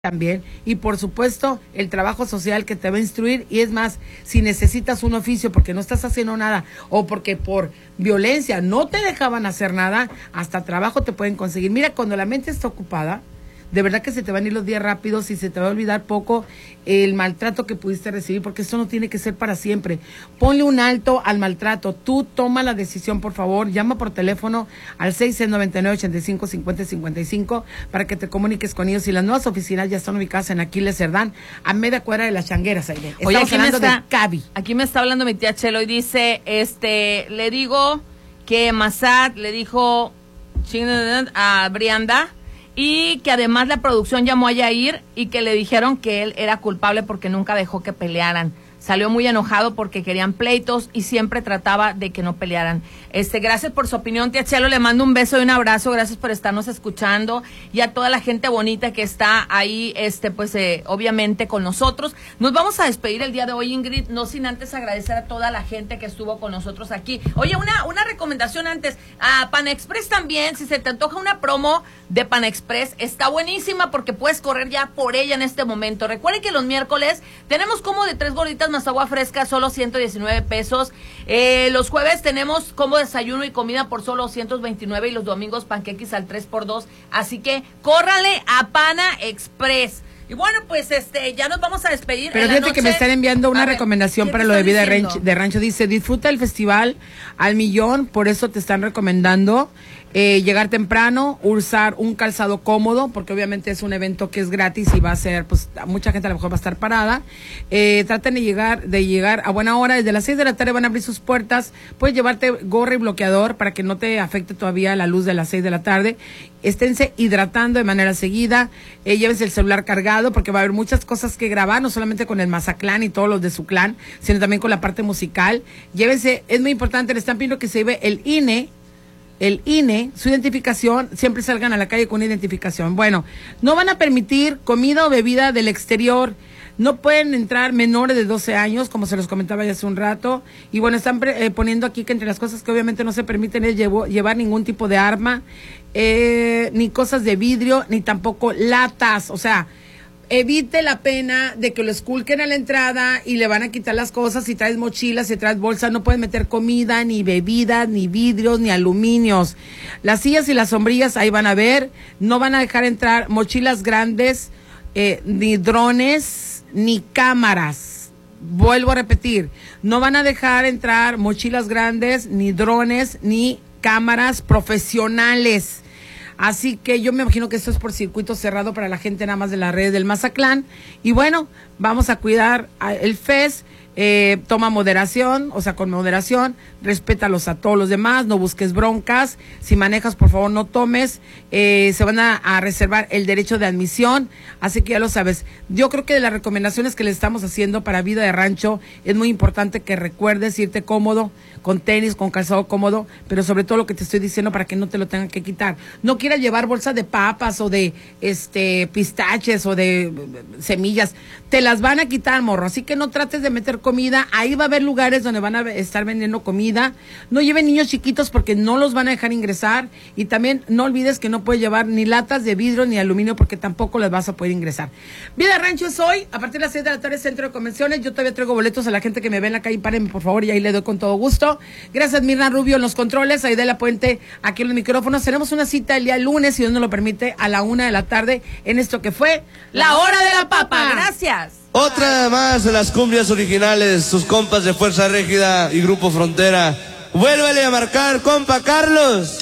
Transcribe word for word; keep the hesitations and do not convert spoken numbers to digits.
también, y por supuesto el trabajo social que te va a instruir. Y es más, si necesitas un oficio porque no estás haciendo nada o porque por violencia no te dejaban hacer nada, hasta trabajo te pueden conseguir. Mira, cuando la mente está ocupada, de verdad que se te van a ir los días rápidos y se te va a olvidar poco el maltrato que pudiste recibir, porque esto no tiene que ser para siempre. Ponle un alto al maltrato. Tú toma la decisión, por favor. Llama por teléfono al seis seis nueve nueve, ocho cinco, cinco cero cinco cinco para que te comuniques con ellos. Y las nuevas oficinas ya están ubicadas en Aquiles Cerdán, a media cuadra de las Changueras. Aide. Oye, aquí me, está, de Cavi. aquí me está hablando mi tía Chelo y dice, este, le digo que Massad le dijo a Brianda y que además la producción llamó a Yair y que le dijeron que él era culpable porque nunca dejó que pelearan. Salió muy enojado porque querían pleitos y siempre trataba de que no pelearan. Este, gracias por su opinión, tía Chelo, le mando un beso y un abrazo, gracias por estarnos escuchando y a toda la gente bonita que está ahí, este, pues, eh, obviamente con nosotros. Nos vamos a despedir el día de hoy, Ingrid, no sin antes agradecer a toda la gente que estuvo con nosotros aquí. Oye, una, una recomendación antes, a Pan Express también, si se te antoja una promo de Pan Express, está buenísima porque puedes correr ya por ella en este momento. Recuerden que los miércoles tenemos como de tres gorditas más agua fresca, solo ciento diecinueve pesos. Eh, los jueves tenemos como desayuno y comida por solo doscientos veintinueve y los domingos panqueques al tres por dos. Así que córrale a Pana Express. Y bueno, pues este, ya nos vamos a despedir. Pero fíjate noche, que me están enviando una ver, recomendación para lo de vida de rancho, de rancho. Dice, disfruta el festival al millón, por eso te están recomendando eh, llegar temprano, usar un calzado cómodo, porque obviamente es un evento que es gratis y va a ser, pues, mucha gente a lo mejor va a estar parada. Eh, traten de llegar, de llegar a buena hora, desde las seis de la tarde van a abrir sus puertas, puedes llevarte gorra y bloqueador para que no te afecte todavía la luz de las seis de la tarde. Esténse hidratando de manera seguida, eh, llévense el celular cargado porque va a haber muchas cosas que grabar, no solamente con el Mazatlán y todos los de su clan, sino también con la parte musical. Llévense, es muy importante, le están pidiendo que se lleve el I N E, el I N E, su identificación, siempre salgan a la calle con identificación. Bueno, no van a permitir comida o bebida del exterior. No pueden entrar menores de doce años, como se los comentaba ya hace un rato. Y bueno, están eh, poniendo aquí que entre las cosas que obviamente no se permiten es llevo, llevar ningún tipo de arma, eh, ni cosas de vidrio, ni tampoco latas. O sea, evite la pena de que lo esculquen a la entrada y le van a quitar las cosas. Si traes mochilas, si traes bolsas, no pueden meter comida, ni bebidas, ni vidrios, ni aluminios. Las sillas y las sombrillas ahí van a ver. No van a dejar entrar mochilas grandes, eh, ni drones, ni cámaras. Vuelvo a repetir, no van a dejar entrar mochilas grandes, ni drones, ni cámaras profesionales. Así que yo me imagino que esto es por circuito cerrado para la gente nada más de las redes del Mazatlán. Y bueno, vamos a cuidar el Fest. Eh, toma moderación, o sea, con moderación, respétalos a todos los demás, no busques broncas, si manejas, por favor, no tomes, eh, se van a, a reservar el derecho de admisión, así que ya lo sabes. Yo creo que de las recomendaciones que le estamos haciendo para Vida de Rancho, es muy importante que recuerdes irte cómodo, con tenis, con calzado cómodo, pero sobre todo lo que te estoy diciendo para que no te lo tengan que quitar. No quieras llevar bolsas de papas o de este pistaches o de semillas, te las van a quitar, morro, así que no trates de meter comida. Ahí va a haber lugares donde van a estar vendiendo comida. No lleven niños chiquitos porque no los van a dejar ingresar, y también no olvides que no puedes llevar ni latas de vidrio ni aluminio porque tampoco las vas a poder ingresar. Vida de Rancho es hoy, a partir de las seis de la tarde, Centro de Convenciones. Yo todavía traigo boletos a la gente que me ve en la calle, párenme por favor y ahí le doy con todo gusto. Gracias Mirna Rubio en los controles, Aidela Puente aquí en los micrófonos. Tenemos una cita el día lunes, si Dios nos lo permite, a la una de la tarde en esto que fue La Hora de la Papa. Gracias. Otra más de las cumbias originales, sus compas de Fuerza Régida y Grupo Frontera. Vuélvele a marcar, compa Carlos.